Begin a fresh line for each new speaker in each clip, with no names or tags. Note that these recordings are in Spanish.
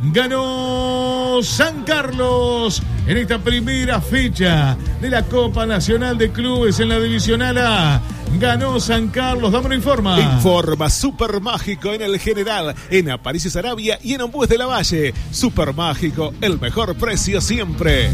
ganó San Carlos en esta primera fecha de la Copa Nacional de Clubes en la Divisional A. Ganó San Carlos, Dámelo informa.
Informa Super Mágico en el General, en Aparicio Sarabia y en Ombues de la Valle. Super Mágico, el mejor precio siempre.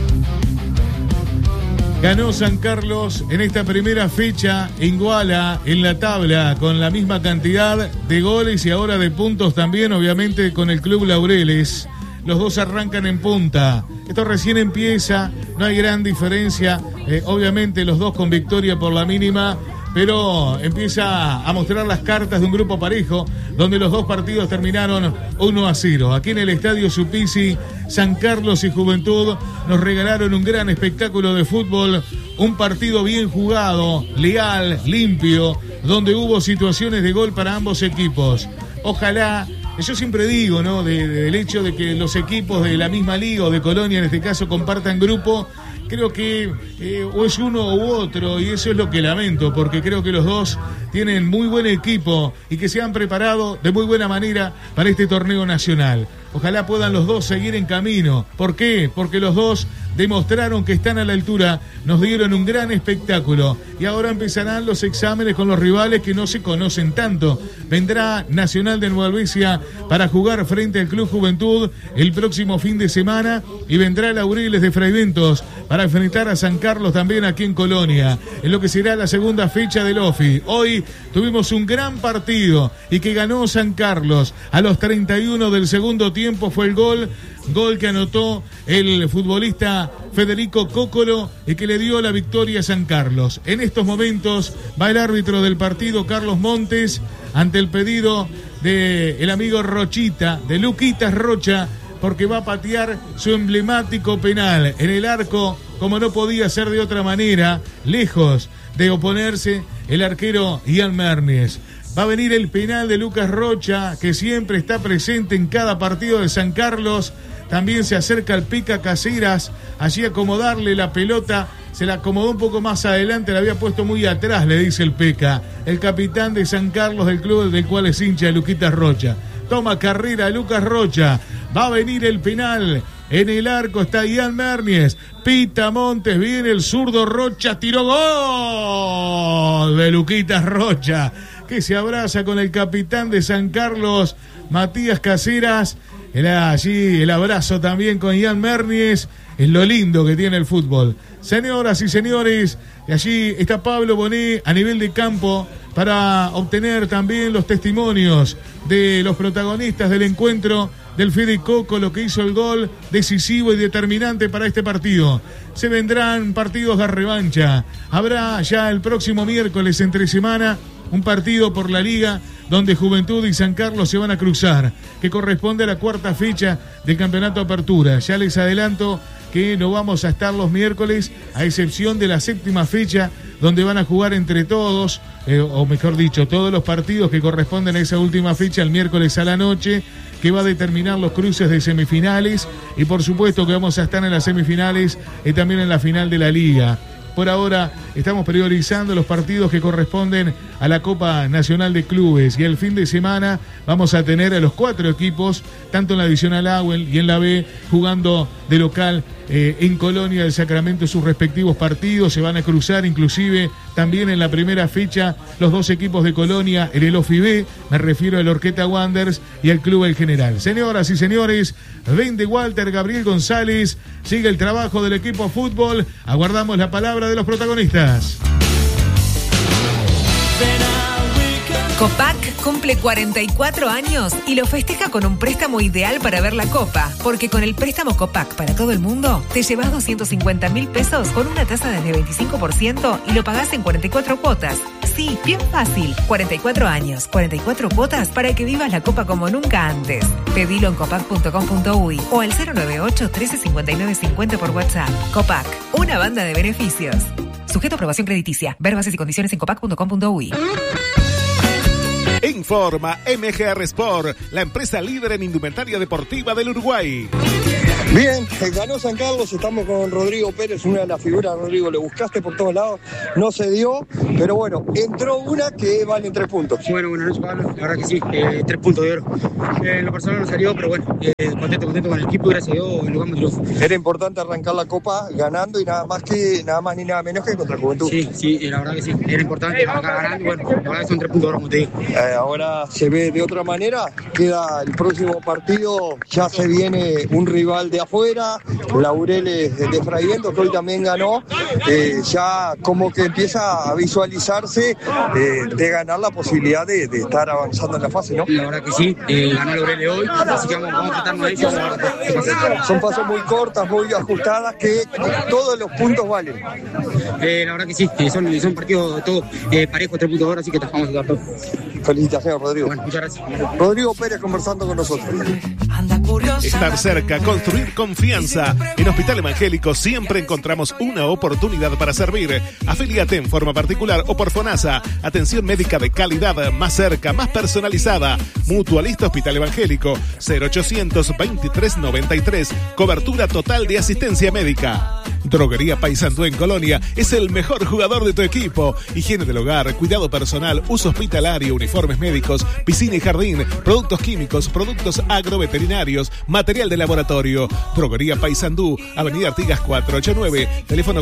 Ganó San Carlos en esta primera fecha, iguala en la tabla con la misma cantidad de goles y ahora de puntos también, obviamente con el Club Laureles. Los dos arrancan en punta. Esto recién empieza, no hay gran diferencia. Obviamente los dos con victoria por la mínima, pero empieza a mostrar las cartas de un grupo parejo, donde los dos partidos terminaron 1-0. Aquí en el Estadio Supisi, San Carlos y Juventud nos regalaron un gran espectáculo de fútbol, un partido bien jugado, leal, limpio, donde hubo situaciones de gol para ambos equipos. Ojalá, yo siempre digo, ¿no?, del hecho de que los equipos de la misma liga o de Colonia, en este caso, compartan grupo. Creo que o es uno u otro, y eso es lo que lamento, porque creo que los dos tienen muy buen equipo y que se han preparado de muy buena manera para este torneo nacional. Ojalá puedan los dos seguir en camino. ¿Por qué? Porque los dos demostraron que están a la altura, nos dieron un gran espectáculo y ahora empezarán los exámenes con los rivales que no se conocen tanto. Vendrá Nacional de Nueva Albesia para jugar frente al Club Juventud el próximo fin de semana y vendrá Laureles de Fraiventos para enfrentar a San Carlos también aquí en Colonia, en lo que será la segunda fecha del OFI. Hoy tuvimos un gran partido y que ganó San Carlos. A los 31 del segundo tiempo fue el gol que anotó el futbolista Federico Cócolo y que le dio la victoria a San Carlos. En estos momentos va el árbitro del partido, Carlos Montes, ante el pedido del amigo Rochita, de Luquitas Rocha, porque va a patear su emblemático penal en el arco, como no podía ser de otra manera, lejos de oponerse el arquero Ian Mernes. Va a venir el penal de Lucas Rocha, que siempre está presente en cada partido de San Carlos. También se acerca al Pica Caseras, allí a acomodarle la pelota. Se la acomodó un poco más adelante, la había puesto muy atrás, le dice el Peca, el capitán de San Carlos, del club del cual es hincha de Luquitas Rocha. Toma carrera Lucas Rocha, va a venir el penal. En el arco está Ian Mernes, pita Montes, viene el zurdo Rocha, tiró gol de Luquitas Rocha, que se abraza con el capitán de San Carlos, Matías Caseras. Allí el abrazo también con Ian Mernes. Es lo lindo que tiene el fútbol. Señoras y señores, y allí está Pablo Bonet a nivel de campo para obtener también los testimonios de los protagonistas del encuentro, del Fede Coco, lo que hizo el gol decisivo y determinante para este partido. Se vendrán partidos de revancha. Habrá ya el próximo miércoles entre semana un partido por la Liga donde Juventud y San Carlos se van a cruzar, que corresponde a la cuarta fecha del Campeonato Apertura. Ya les adelanto que no vamos a estar los miércoles, a excepción de la séptima fecha, donde van a jugar entre todos, o mejor dicho, todos los partidos que corresponden a esa última fecha el miércoles a la noche, que va a determinar los cruces de semifinales, y por supuesto que vamos a estar en las semifinales y también en la final de la Liga. Por ahora estamos priorizando los partidos que corresponden a la Copa Nacional de Clubes y el fin de semana vamos a tener a los 4 equipos, tanto en la Divisional A y en la B, jugando de local en Colonia del Sacramento sus respectivos partidos. Se van a cruzar inclusive también en la primera fecha los 2 equipos de Colonia en el OFI B, me refiero al Orqueta Wanderers y al Club El General. Señoras y señores, vende Walter Gabriel González, sigue el trabajo del equipo fútbol, aguardamos la palabra de los protagonistas.
Copac cumple 44 años y lo festeja con un préstamo ideal para ver la Copa, porque con el préstamo Copac para todo el mundo te llevas 250.000 pesos con una tasa desde 25% y lo pagás en 44 cuotas. Sí, bien fácil. 44 años, 44 cuotas para que vivas la Copa como nunca antes. Pedilo en copac.com.uy o al 098 135950 por WhatsApp. Copac, una banda de beneficios. Sujeto a aprobación crediticia. Ver bases y condiciones en copac.com.uy.
Informa MGR Sport, la empresa líder en indumentaria deportiva del Uruguay.
Bien, ganó San Carlos, estamos con Rodrigo Pérez, una de las figuras. Rodrigo, le buscaste por todos lados, no se dio, pero bueno, entró una que vale 3 puntos.
Bueno, buenas noches, Pablo, la verdad que sí, 3 puntos de oro. En lo personal no salió, pero bueno, contento con el equipo, gracias a Dios, logramos triunfo.
Era importante arrancar la Copa ganando y nada más ni nada menos que contra Juventud.
Sí, la verdad que sí, era importante arrancar ganando y bueno, la verdad que son 3 puntos de oro, como te digo.
Ahora se ve de otra manera, queda el próximo partido, ya se viene un rival de afuera, Laureles de Fray Bentos, que hoy también ganó, ya como que empieza a visualizarse de ganar la posibilidad de estar avanzando en la fase, ¿no?
La verdad que sí, ganó Laureles hoy, así que vamos a tratarnos de ellos.
Son pasos muy cortas, muy ajustadas, que todos los puntos valen.
La verdad que sí, son partidos todos parejos, 3 puntos de oro, así que te vamos a dar todo.
Felicitaciones, Rodrigo.
Bueno, muchas gracias.
Rodrigo Pérez conversando con nosotros.
Estar cerca, construir confianza. En Hospital Evangélico siempre encontramos una oportunidad para servir. Afíliate en forma particular o por FONASA. Atención médica de calidad, más cerca, más personalizada. Mutualista Hospital Evangélico, 0800 23 93. Cobertura total de asistencia médica. Droguería Paysandú en Colonia es el mejor jugador de tu equipo. Higiene del hogar, cuidado personal, uso hospitalario, uniformes médicos, piscina y jardín, productos químicos, productos agroveterinarios, material de laboratorio. Droguería Paysandú, Avenida Artigas 489, teléfono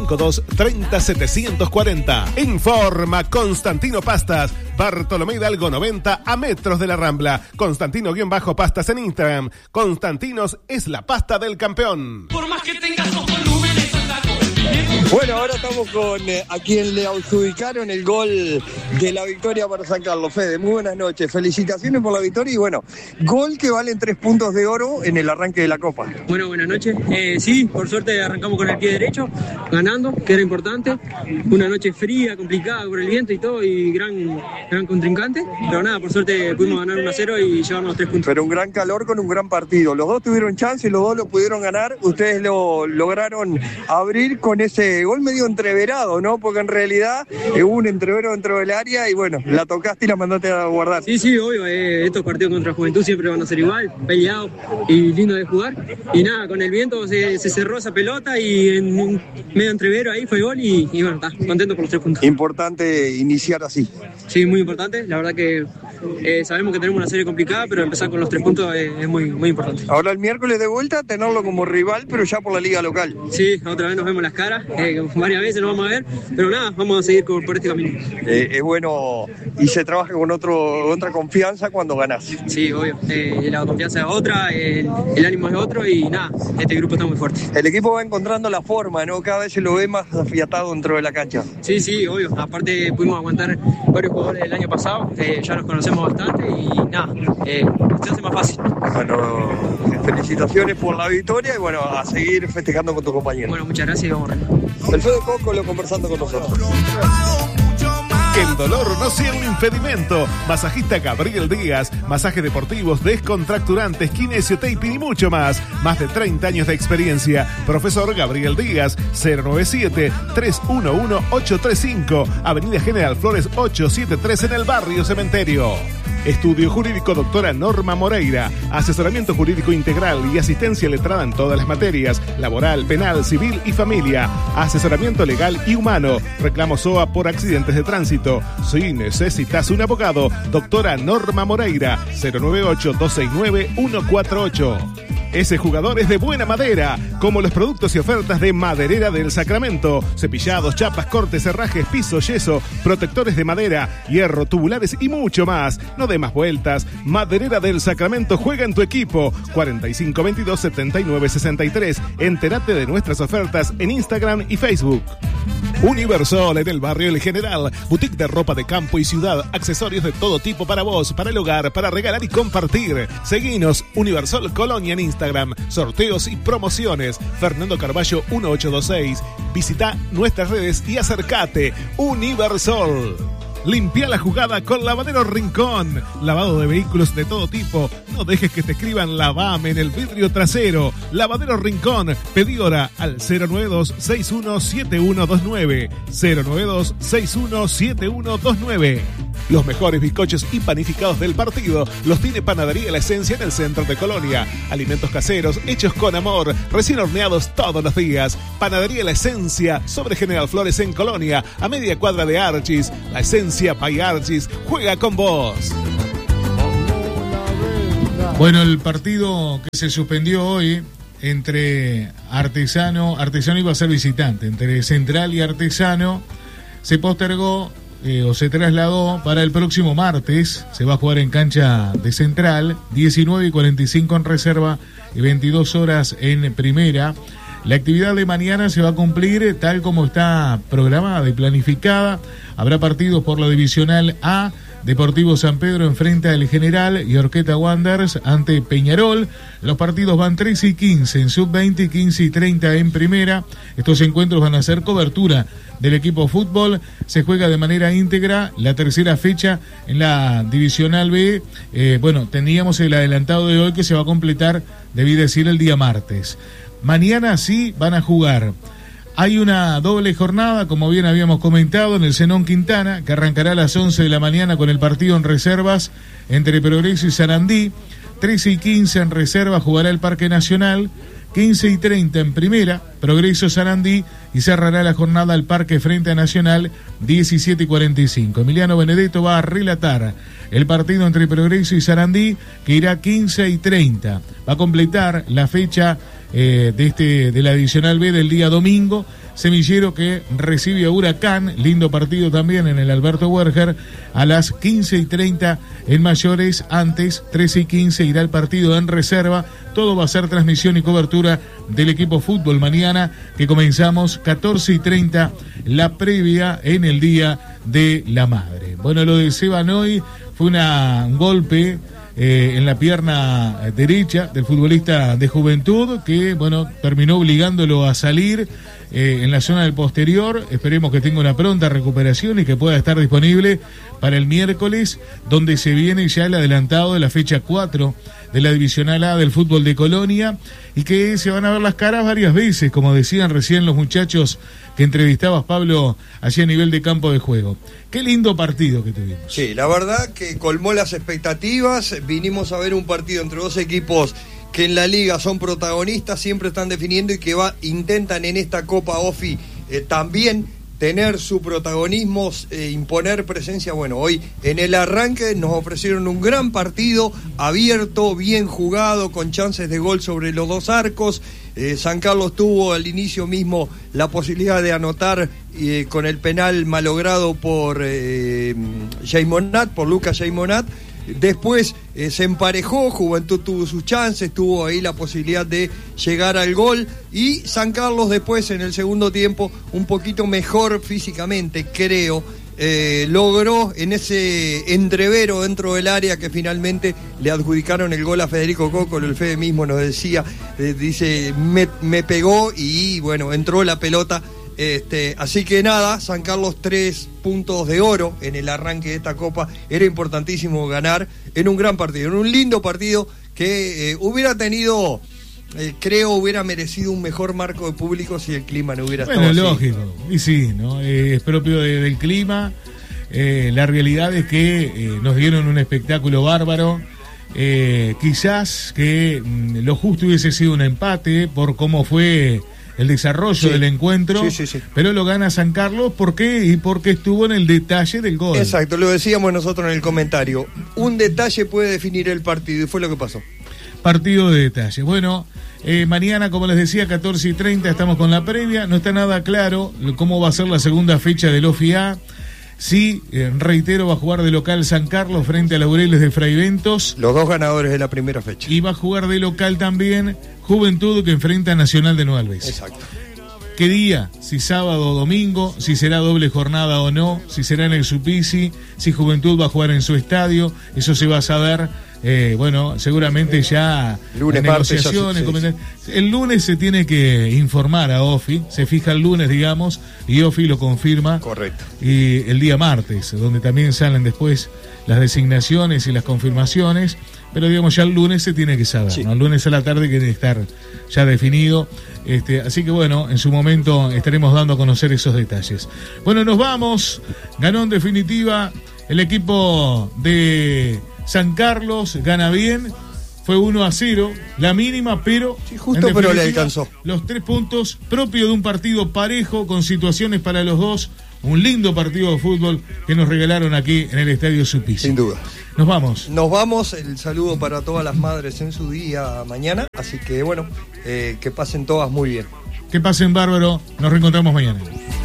452-30740. Informa Constantino Pastas, Bartolomé Hidalgo 90 a metros de la Rambla. Constantino-Pastas en Instagram. Constantinos es la pasta del campeón.
Por más que tengas los volúmenes altacos.
Bueno, ahora estamos con a quien le adjudicaron el gol de la victoria para San Carlos. Fede, muy buenas noches. Felicitaciones por la victoria y bueno, gol que valen 3 puntos de oro en el arranque de la Copa.
Bueno, buenas noches. Sí, por suerte arrancamos con el pie derecho, ganando, que era importante. Una noche fría, complicada por el viento y todo, y gran contrincante. Pero nada, por suerte pudimos ganar 1-0 y llevarnos 3 puntos.
Pero un gran calor con un gran partido. Los dos tuvieron chance, los dos lo pudieron ganar. Ustedes lo lograron abrir con ese gol medio entreverado, ¿no? Porque en realidad hubo un entrevero dentro del área y bueno, la tocaste y la mandaste a guardar.
Sí, obvio. Estos partidos contra Juventud siempre van a ser igual, peleados y lindo de jugar. Y nada, con el viento se cerró esa pelota y en un medio entrevero ahí fue gol y bueno, está contento por los 3 puntos.
Importante iniciar así.
Sí, muy importante. La verdad que sabemos que tenemos una serie complicada, pero empezar con los 3 puntos es muy, muy importante.
Ahora el miércoles de vuelta, tenerlo como rival, pero ya por la liga local.
Sí, otra vez nos vemos las caras, varias veces nos vamos a ver, pero nada, vamos a seguir por este camino.
Es bueno y se trabaja con otra confianza cuando ganás.
Sí, obvio. La confianza es otra, el ánimo es otro y nada, este grupo está muy fuerte.
El equipo va encontrando la forma, ¿no? Cada vez se lo ve más afiatado dentro de la cancha.
Sí, obvio. Aparte pudimos aguantar varios jugadores del año pasado, ya nos conocemos bastante y nada, se hace más fácil. Bueno,
felicitaciones por la victoria y bueno, a seguir festejando con tus compañeros.
Bueno, muchas gracias y vamos a ver.
El Fede Coco lo conversando con nosotros.
Que el dolor no sea un impedimento. Masajista Gabriel Díaz, masajes deportivos, descontracturantes, kinesiotaping y mucho más. Más de 30 años de experiencia. Profesor Gabriel Díaz, 097-311-835, Avenida General Flores 873 en el barrio Cementerio. Estudio Jurídico Doctora Norma Moreira, asesoramiento jurídico integral y asistencia letrada en todas las materias, laboral, penal, civil y familia, asesoramiento legal y humano, reclamo SOA por accidentes de tránsito. Si necesitas un abogado, Doctora Norma Moreira, 098-269-148. Ese jugador es de buena madera, como los productos y ofertas de Maderera del Sacramento. Cepillados, chapas, cortes, herrajes, piso, yeso, protectores de madera, hierro, tubulares y mucho más. No dé más vueltas. Maderera del Sacramento juega en tu equipo. 4522-7963. Entérate de nuestras ofertas en Instagram y Facebook. Universal en el barrio El General, boutique de ropa de campo y ciudad, accesorios de todo tipo para vos, para el hogar, para regalar y compartir. Seguinos, Universal Colonia en Instagram, sorteos y promociones. Fernando Carballo 1826. Visita nuestras redes y acércate. Universal. Limpia la jugada con Lavadero Rincón. Lavado de vehículos de todo tipo. No dejes que te escriban lavame en el vidrio trasero. Lavadero Rincón. Pedí hora al 092-617129. 092-617129. Los mejores bizcochos y panificados del partido los tiene Panadería La Esencia en el centro de Colonia. Alimentos caseros hechos con amor, recién horneados todos los días. Panadería La Esencia, sobre General Flores en Colonia, a media cuadra de Archis. La Esencia by Archis juega con vos.
Bueno, el partido que se suspendió hoy entre Artesano iba a ser visitante, entre Central y Artesano, se postergó o se trasladó para el próximo martes. Se va a jugar en cancha de Central, 19:45 en reserva y 22 horas en primera. La actividad de mañana se va a cumplir tal como está programada y planificada. Habrá partidos por la Divisional A. Deportivo San Pedro enfrenta al General y Orqueta Wanderers ante Peñarol. Los partidos van 13 y 15 en sub-20 y 15 y 30 en primera. Estos encuentros van a ser cobertura del equipo fútbol. Se juega de manera íntegra la tercera fecha en la Divisional B. Teníamos el adelantado de hoy que se va a completar, debí decir, el día martes. Mañana sí van a jugar. Hay una doble jornada, como bien habíamos comentado, en el Zenón Quintana, que arrancará a las 11 de la mañana con el partido en reservas entre Progreso y Sarandí. 13 y 15 en reserva jugará el Parque Nacional. 15 y 30 en primera, Progreso Sarandí, y cerrará la jornada al Parque frente a Nacional, 17 y 45. Emiliano Benedetto va a relatar el partido entre Progreso y Sarandí, que irá 15 y 30. Va a completar la fecha de la Divisional B del día domingo. Semillero que recibe a Huracán, lindo partido también en el Alberto Werger, a las 15 y 30 en mayores. Antes, 13 y 15 irá el partido en reserva. Todo va a ser transmisión y cobertura del equipo fútbol mañana, que comenzamos 14 y 30 la previa en el Día de la Madre. Bueno, lo de Seban hoy fue un golpe en la pierna derecha del futbolista de Juventud, que terminó obligándolo a salir en la zona del posterior. Esperemos que tenga una pronta recuperación y que pueda estar disponible para el miércoles, donde se viene ya el adelantado de la fecha 4 de la Divisional A del fútbol de Colonia, y que se van a ver las caras varias veces, como decían recién los muchachos que entrevistabas, Pablo, allí a nivel de campo de juego. Qué lindo partido que tuvimos.
Sí, la verdad que colmó las expectativas. Vinimos a ver un partido entre dos equipos que en la liga son protagonistas, siempre están definiendo y que intentan en esta Copa OFI también tener su protagonismo, imponer presencia. Bueno, hoy en el arranque nos ofrecieron un gran partido, abierto, bien jugado, con chances de gol sobre los dos arcos. San Carlos tuvo al inicio mismo la posibilidad de anotar con el penal malogrado por Lucas Jaimonat. Después se emparejó, Juventud tuvo sus chances, tuvo ahí la posibilidad de llegar al gol, y San Carlos después en el segundo tiempo, un poquito mejor físicamente, creo, logró en ese entrevero dentro del área que finalmente le adjudicaron el gol a Federico Coco. El Fede mismo nos decía, dice, me pegó y bueno, entró la pelota. Así que nada, San Carlos 3 puntos de oro en el arranque de esta Copa. Era importantísimo ganar en un gran partido, en un lindo partido que hubiera tenido, hubiera merecido un mejor marco de público si el clima no hubiera estado así.
Lógico, y sí, ¿no? Es propio del clima. La realidad es que nos dieron un espectáculo bárbaro. Quizás que lo justo hubiese sido un empate por cómo fue el desarrollo del encuentro, sí. Pero lo gana San Carlos. ¿Por qué? Y porque estuvo en el detalle del gol.
Exacto, lo decíamos nosotros en el comentario. Un detalle puede definir el partido, y fue lo que pasó.
Partido de detalle. Bueno, mañana, como les decía, 14 y 30 estamos con la previa. No está nada claro cómo va a ser la segunda fecha del OFIA. Sí, reitero, va a jugar de local San Carlos frente a Laureles de Fraiventos.
Los dos ganadores de la primera fecha.
Y va a jugar de local también Juventud, que enfrenta a Nacional de Nueva Alves.
Exacto.
¿Qué día? Si sábado o domingo, si será doble jornada o no, si será en el Supisi, si Juventud va a jugar en su estadio, eso se va a saber bueno, seguramente ya
lunes,
negociaciones, el lunes se tiene que informar a Ofi, se fija el lunes, digamos, y Ofi lo confirma.
Correcto.
Y el día martes, donde también salen después las designaciones y las confirmaciones, pero digamos ya el lunes se tiene que saber,
sí,
¿no? El lunes a la tarde quiere estar ya definido, así que bueno, en su momento estaremos dando a conocer esos detalles. Bueno, nos vamos, ganó en definitiva el equipo de San Carlos, gana bien, fue 1-0, la mínima, pero
sí, justo, pero le alcanzó.
Los 3 puntos, propio de un partido parejo, con situaciones para los dos, un lindo partido de fútbol que nos regalaron aquí en el Estadio Sulpicio.
Sin duda.
Nos vamos.
Nos vamos, el saludo para todas las madres en su día mañana, así que bueno, que pasen todas muy bien.
Que pasen bárbaro, nos reencontramos mañana.